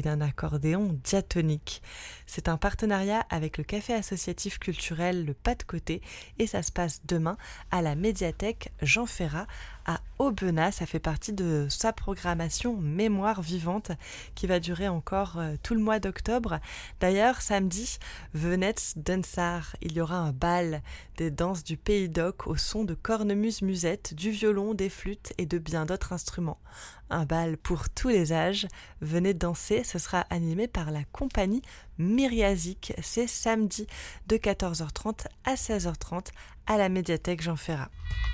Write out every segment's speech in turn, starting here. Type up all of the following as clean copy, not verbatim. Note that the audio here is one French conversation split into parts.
d'un accordéon diatonique. C'est un partenariat avec le café associatif culturel Le Pas de Côté et ça se passe demain à la médiathèque Jean Ferrat à Aubenas. Ça fait partie de sa programmation Mémoire vivante qui va durer encore tout le mois d'octobre. D'ailleurs, samedi, Venetz Dansar, il y aura un bal des danses du Pays d'Oc au son de cornemuse-musette, du violon, des flûtes et de bien d'autres instruments. Un bal pour tous les âges. Venez danser, ce sera animé par la compagnie Myriazique. C'est samedi de 14h30 à 16h30 à la médiathèque Jean Ferrat.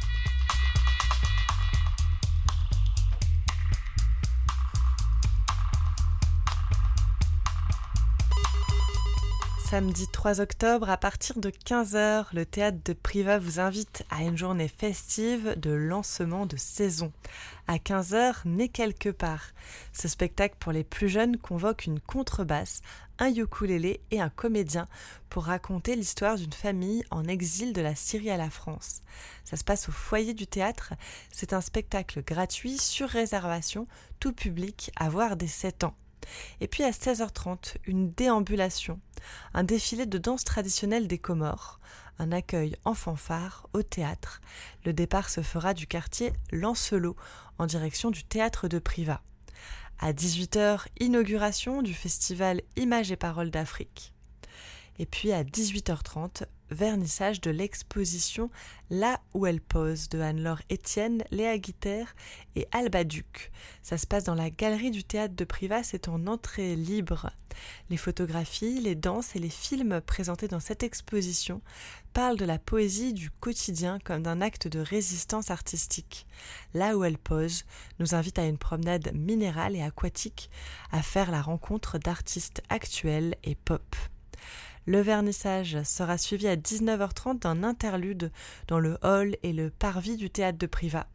Samedi 3 octobre, à partir de 15h, le théâtre de Privas vous invite à une journée festive de lancement de saison. À 15h, Né quelque part. Ce spectacle pour les plus jeunes convoque une contrebasse, un ukulélé et un comédien pour raconter l'histoire d'une famille en exil de la Syrie à la France. Ça se passe au foyer du théâtre. C'est un spectacle gratuit sur réservation, tout public, à voir dès 7 ans. Et puis à 16h30, une déambulation, un défilé de danse traditionnelle des Comores, un accueil en fanfare au théâtre. Le départ se fera du quartier Lancelot en direction du théâtre de Privas. À 18h, inauguration du festival Images et Paroles d'Afrique. Et puis à 18h30, vernissage de l'exposition Là où elle pose de Anne-Laure Etienne, Léa Guitère et Alba Duc. Ça se passe dans la galerie du théâtre de Privas, c'est en entrée libre. Les photographies, les danses et les films présentés dans cette exposition parlent de la poésie du quotidien comme d'un acte de résistance artistique. Là où elle pose nous invite à une promenade minérale et aquatique, à faire la rencontre d'artistes actuels et pop. Le vernissage sera suivi à 19h30 d'un interlude dans le hall et le parvis du théâtre de Privas,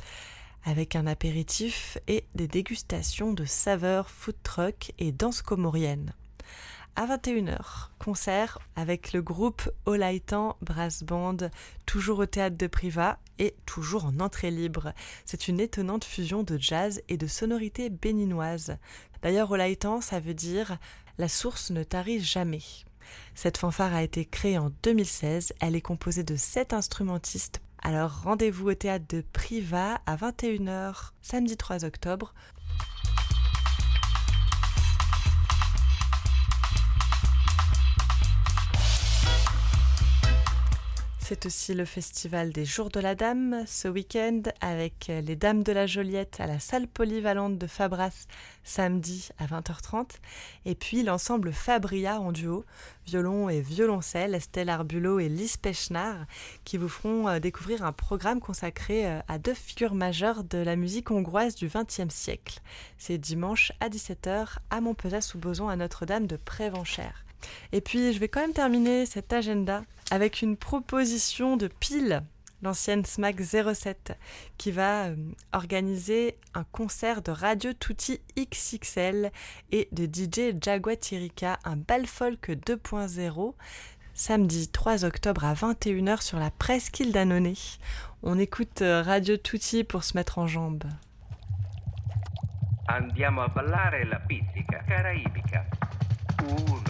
avec un apéritif et des dégustations de saveurs food truck et danse comorienne. À 21h, concert avec le groupe Olaitan Brass Band, toujours au théâtre de Privas et toujours en entrée libre. C'est une étonnante fusion de jazz et de sonorités béninoises. D'ailleurs, Olaitan, ça veut dire « la source ne tarit jamais ». Cette fanfare a été créée en 2016, elle est composée de 7 instrumentistes. Alors rendez-vous au théâtre de Privas à 21h, samedi 3 octobre. C'est aussi le festival des Jours de la Dame ce week-end avec les Dames de la Joliette à la salle polyvalente de Fabras samedi à 20h30 et puis l'ensemble Fabria en duo, violon et violoncelle, Estelle Arbulot et Lise Pechnard qui vous feront découvrir un programme consacré à 2 figures majeures de la musique hongroise du XXe siècle. C'est dimanche à 17h à Montpezat-sous-Bozon à Notre-Dame de Prévenchères. Et puis je vais quand même terminer cet agenda avec une proposition de Pile, l'ancienne SMAC 07, qui va organiser un concert de Radio Tutti XXL et de DJ Jaguatirica, un bal folk 2.0, samedi 3 octobre à 21h sur la presqu'île d'Annonay. On écoute Radio Tutti pour se mettre en jambes. Andiamo a ballare la pizzica caraibica.